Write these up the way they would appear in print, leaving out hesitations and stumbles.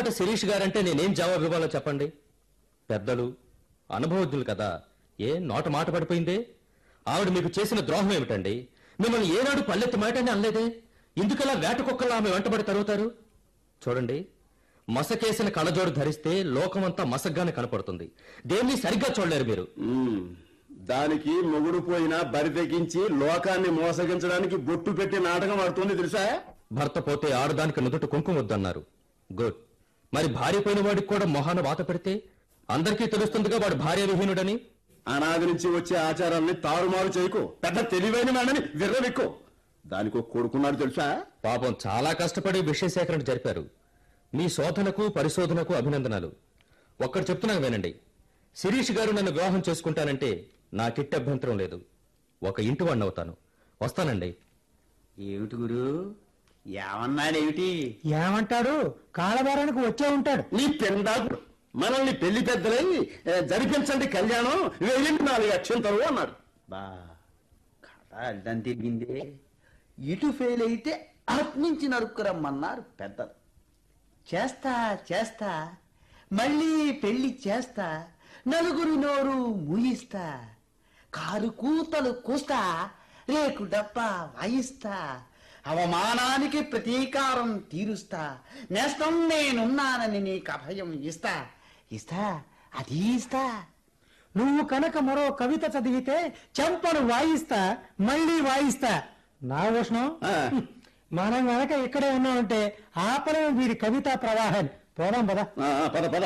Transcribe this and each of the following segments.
మొహమాట శిరీష్ గారంటే నేనేం జవాబు ఇవ్వాలో చెప్పండి. పెద్దలు అనుభవజ్ఞులు కదా. నోట మాట పడిపోయిందే? ఆవిడ మీకు చేసిన ద్రోహం ఏమిటండి? మిమ్మల్ని ఏనాడు పల్లెత్తి మాటని అనలేదే. ఎందుకలా వేట కుక్కలా ఆమె వెంటబడి తరుగుతారు? చూడండి, మసకేసిన కళ్ళజోడు ధరిస్తే లోకమంతా మసగ్గానే కనపడుతుంది. దేన్ని సరిగ్గా చూడలేరు మీరు. దానికి మొగుడు పోయినా బరి తెగించి లోకాన్ని మోసగించడానికి బొట్టు పెట్టి నాటకం ఆడుతుంది తెలుసా? భర్త పోతే ఆడదానికి నుదుట కుంకుమ వద్దన్నారు. గుడ్. మరి భార్య పోయిన వాడికి కూడా మొహాన వాత పెడితే అందరికీ తెలుస్తుందిగా వాడు భార్య విహీనుడని. అనాది నుంచి వచ్చే ఆచారాన్ని తారుమారు చేయకు. పెద్ద తెలివైన వాడని విర్రవెక్కు. దానికి ఒక కొడుకున్నాడు తెలుసా? పాపం చాలా కష్టపడి విషయ సేకరణ జరిపారు. మీ శోధనకు పరిశోధనకు అభినందనలు. ఒక్కడు చెప్తున్నాను వినండి. శిరీష్ గారు నన్ను వివాహం చేసుకుంటానంటే నాకిట్టి అభ్యంతరం లేదు. ఒక ఇంటి వాడిని అవుతాను. వస్తానండి. ఏమిటి గురు, ఏమన్నాడేమిటి? ఏమంటాడు? కాలబేరానికి వచ్చే ఉంటాడు. నీ పెండాకుడు మనల్ని పెళ్లి పెద్దలై జరిపించండి కళ్యాణం, వేయండి 4 అక్షంతలు అన్నాడు. బా, కథ అడ్డం తిరిగిందే. ఇటు ఫెయిల్ అయితే అట్నుంచి నరుక్కురమ్మన్నారు పెద్దలు. చేస్తా చేస్తా, మళ్ళీ పెళ్లి చేస్తా, నలుగురి నోరు మూయిస్తా, కారు కూతలు కూస్తా, రేకు డబ్బా వాయిస్తా, అవమానానికి ప్రతీకారం తీరుస్తా, నేస్తం నేనున్నానని నీకు అభయం ఇస్తా, ఇస్తా, అది ఇస్తా. నువ్వు కనుక మరో కవిత చదివితే చెంపను వాయిస్తా, మళ్ళీ వాయిస్తా. నా ఉష్ణం, మనం గనక ఇక్కడే ఉన్నామంటే ఆపలేం వీరి కవితా ప్రవాహాన్ని. పోదాం పద. పద పద.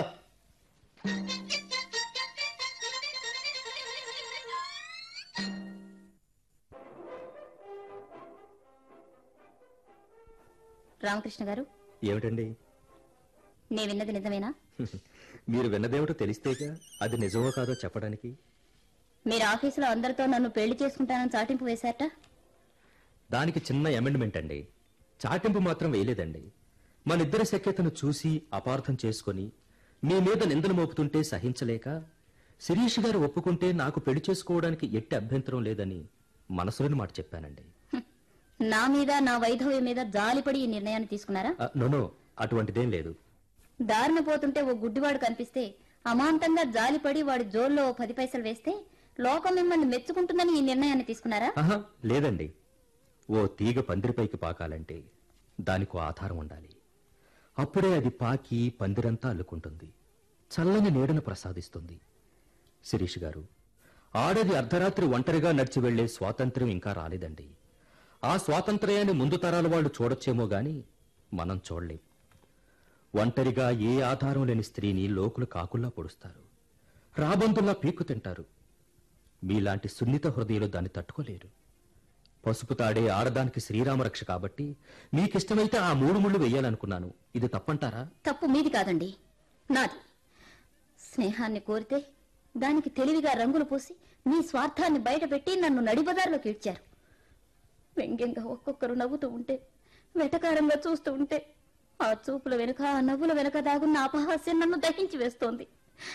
రామకృష్ణ గారు, ఏమిటండి? నే విన్నది నిజమేనా? మీరు విన్నదేమిటో తెలిస్తేగా అది నిజమో కాదో చెప్పడానికి. మీరు ఆఫీసులో అందరితో నన్ను పెళ్లి చేసుకుంటానని చాటింపు వేశారట. దానికి చిన్న అమెండ్మెంట్ అండి. చాటింపు మాత్రం వేయలేదండి. మనిద్దరి సఖ్యతను చూసి అపార్థం చేసుకుని మీ మీద నిందలు మోపుతుంటే సహించలేక శిరీష్ గారు ఒప్పుకుంటే నాకు పెళ్లి చేసుకోవడానికి ఎట్టి అభ్యంతరం లేదని మనసులోని మాట చెప్పానండి. నా మీద, నా వైధవ్యం మీద జాలిపడి ఈ నిర్ణయాన్ని తీసుకున్నారా? నో, అటువంటిదేం లేదు. దారిన పోతుంటే ఓ గుడ్డివాడు కనిపిస్తే అమాంతంగా జాలిపడి వాడి జోల్లో 10 పైసలు వేస్తే లోకం మిమ్మల్ని మెచ్చుకుంటుందని ఈ నిర్ణయాన్ని తీసుకున్నారా? లేదండి. ఓ తీగ పందిరిపైకి పాకాలంటే దానికో ఆధారం ఉండాలి. అప్పుడే అది పాకి పందిరంతా అల్లుకుంటుంది, చల్లని నీడను ప్రసాదిస్తుంది. శిరీష్ గారు, ఆడది అర్ధరాత్రి ఒంటరిగా నడిచి వెళ్లే స్వాతంత్ర్యం ఇంకా రాలేదండి. ఆ స్వాతంత్ర్యాన్ని ముందు తరాల వాళ్ళు చూడొచ్చేమో గాని మనం చూడలేం. ఒంటరిగా ఏ ఆధారం లేని స్త్రీని లోకులు కాకుల్లా పొడుస్తారు, రాబందుల్లా పీక్కు తింటారు. మీలాంటి సున్నిత హృదయాలు దాన్ని తట్టుకోలేరు. పసుపు తాడే ఆడదానికి శ్రీరామరక్ష కాబట్టి మీకిష్టమైతే ఆ 3 ముళ్ళు వెయ్యాలనుకున్నాను. ఇది తప్పంటారా? తప్పు మీది కాదండి, నాది. స్నేహాన్ని కోరితే దానికి తెలివిగా రంగులు పూసి మీ స్వార్థాన్ని బయటపెట్టి నన్ను నడిబజార్లోకి ఇడ్చారు. వ్యంగ్యంగా ఒక్కొక్కరు నవ్వుతూ ఉంటే, వెటకారంగా చూస్తూ ఉంటే, ఆ చూపుల వెనుక, ఆ నవ్వుల వెనుక దాగున్న అపహాస్యం నన్ను దహించి వేస్తోంది.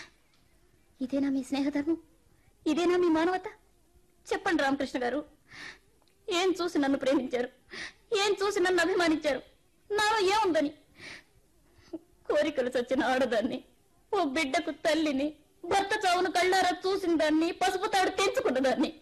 ఇదేనా మీ స్నేహధర్మం? ఇదేనా మీ మానవత? చెప్పండి రామకృష్ణ గారు, ఏం చూసి నన్ను ప్రేమించారు? ఏం చూసి నన్ను అభిమానించారు? నాలో ఏముందని? కోరికలు చచ్చిన ఆడదాన్ని, ఓ బిడ్డకు తల్లిని, భర్త చావును కళ్ళారా చూసిన దాన్ని, పసుపు తాడు తెంచుకున్న దాన్ని,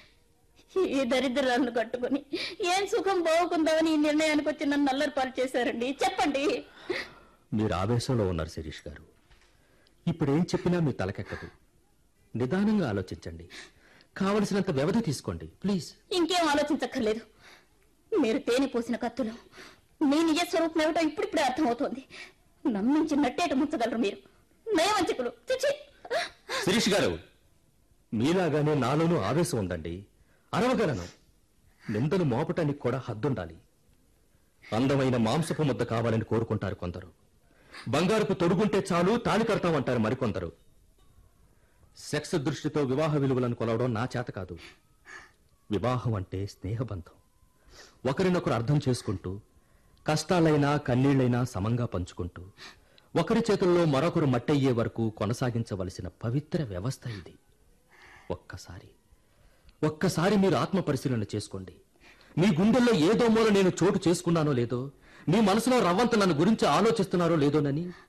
ఈ దరిద్రాలను కట్టుకుని ఏం సుఖం బాగుకుందామని ఈ నిర్ణయానికి వచ్చి నన్ను నల్లరిపాలు చేశారండి. చెప్పండి. మీరు ఆవేశంలో ఉన్నారు శిరీష్ గారు. ఇప్పుడేం చెప్పినా మీ తలకెక్కదు. నిదానంగా ఆలోచించండి. కావలసినంత వ్యవధి తీసుకోండి ప్లీజ్. ఇంకేం ఆలోచించక్కర్లేదు. మీరు తేనె పోసిన కత్తులు. మీ నిజ స్వరూపం ఏమిటో ఇప్పుడిప్పుడే అర్థమవుతోంది. నమ్మించి నట్టేట ముంచగలరు మీరు, నయవంచకులు. శిరీష్ గారు, మీలాగానే నాలోనూ ఆవేశం ఉందండి. అరవగలను. నిందలు మోపటానికి కూడా హద్దుండాలి. అందమైన మాంసపు ముద్ద కావాలని కోరుకుంటారు కొందరు. బంగారపు తొడుగుంటే చాలు తాళి కడతామంటారు మరికొందరు. సెక్స్ దృష్టితో వివాహ విలువలను కొలవడం నా చేత కాదు. వివాహం అంటే స్నేహబంధం. ఒకరినొకరు అర్థం చేసుకుంటూ, కష్టాలైనా కన్నీళ్లైనా సమంగా పంచుకుంటూ, ఒకరి చేతుల్లో మరొకరు మట్టయ్యే వరకు కొనసాగించవలసిన పవిత్ర వ్యవస్థ ఇది. ఒక్కసారి మీరు ఆత్మ పరిశీలన చేసుకోండి. మీ గుండెల్లో ఏదో మూల నేను చోటు చేసుకున్నానో లేదో, మీ మనసులో రవ్వంత నన్ను గురించి ఆలోచిస్తున్నారో లేదోనని